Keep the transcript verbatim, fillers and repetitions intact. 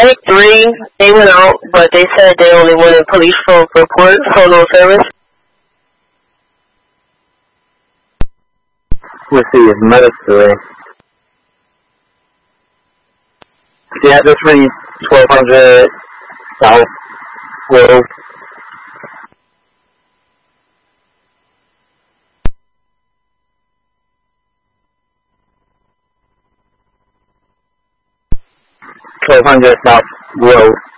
I think three, they went out, but they said they only wanted police for report, for no service. Let's see, it's medics today. Yeah, this reads twelve hundred South Road. twelve hundred South Road.